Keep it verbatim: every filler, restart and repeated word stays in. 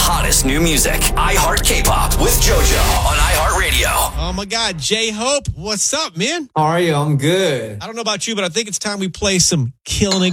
hottest new music. iHeart K-Pop with JoJo on iHeartRadio. Oh, my God. J-Hope, what's up, man? How are you? I'm good. I don't know about you, but I think it's time we play some Killing It